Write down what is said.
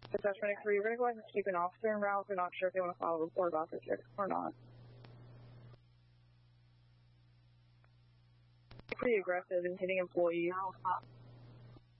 Attachment 3, we're going to go ahead and keep an officer en route. We're not sure if they want to file a report about this or not. Pretty aggressive and hitting employees.